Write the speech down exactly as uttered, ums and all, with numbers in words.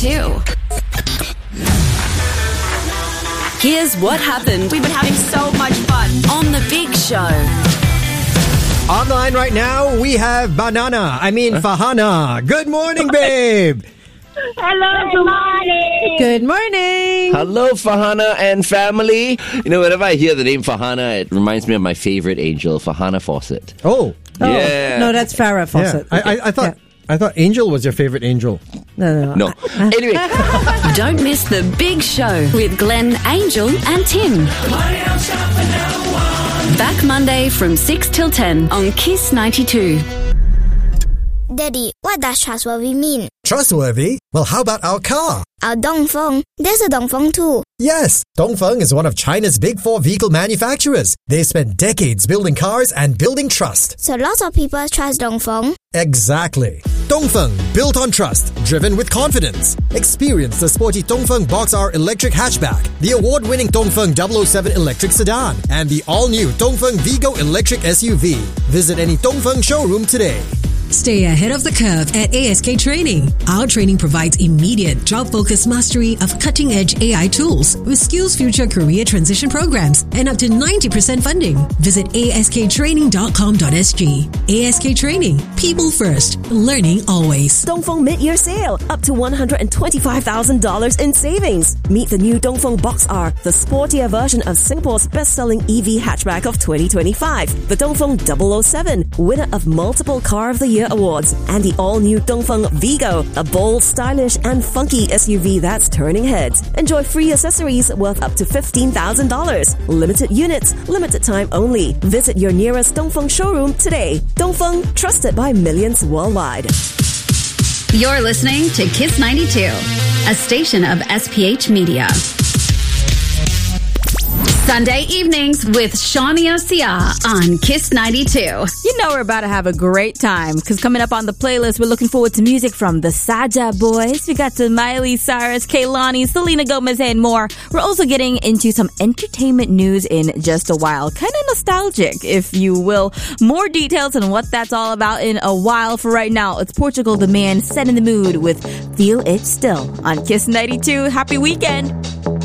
ninety-two. Here's what happened. We've been having so much fun on The Big Show. Online right now, we have Banana. I mean, Farhana. Good morning, babe. Hello, good morning. Good morning. Hello, Farhana and family. You know, whenever I hear the name Farhana, it reminds me of my favorite angel, Farhana Fawcett. Oh. oh. Yeah. No, that's Farrah Fawcett. Yeah. I, I, I thought... Yeah. I thought Angel was your favorite angel. No, no, no. no. Anyway. Don't miss The Big Show with Glenn, Angel and Tim. Back Monday from six till ten on Kiss ninety-two. Daddy, what does trustworthy mean? Trustworthy? Well, how about our car? Our Dongfeng. There's a Dongfeng too. Yes, Dongfeng is one of China's big four vehicle manufacturers. They spent decades building cars and building trust. So lots of people trust Dongfeng? Exactly. Dongfeng, built on trust, driven with confidence. Experience the sporty Dongfeng Box R electric hatchback, the award-winning Dongfeng double oh seven electric sedan, and the all-new Dongfeng Vigo electric S U V. Visit any Dongfeng showroom today. Stay ahead of the curve at A S K Training. Our training provides immediate job-focused mastery of cutting-edge A I tools with Skills Future career transition programs and up to ninety percent funding. Visit A S K training dot com dot s g. A S K Training. People first. Learning always. Dongfeng mid-year sale. Up to one hundred twenty-five thousand dollars in savings. Meet the new Dongfeng Box R, the sportier version of Singapore's best-selling E V hatchback of twenty twenty-five. The Dongfeng double oh seven, winner of multiple Car of the Year awards, and the all-new Dongfeng Vigo, a bold, stylish, and funky S U V that's turning heads. Enjoy free accessories worth up to fifteen thousand dollars. Limited units, limited time only. Visit your nearest Dongfeng showroom today. Dongfeng, trusted by millions worldwide. You're listening to Kiss ninety-two, a station of S P H Media. Sunday evenings with Shawnee Osia on Kiss ninety-two. You know we're about to have a great time because coming up on the playlist, we're looking forward to music from the Saja Boys. We got to Miley Cyrus, Kehlani, Selena Gomez, and more. We're also getting into some entertainment news in just a while. Kind of nostalgic, if you will. More details on what that's all about in a while. For right now, it's Portugal the Man, set in the mood with Feel It Still on Kiss ninety-two. Happy weekend.